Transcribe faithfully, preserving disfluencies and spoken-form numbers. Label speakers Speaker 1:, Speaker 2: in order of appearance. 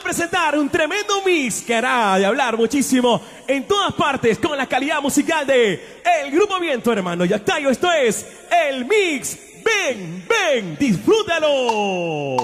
Speaker 1: presentar un tremendo mix que hará de hablar muchísimo en todas partes con la calidad musical de El Grupo Viento, hermano Yactayo. Esto es el mix. Ven, ven, disfrútalo.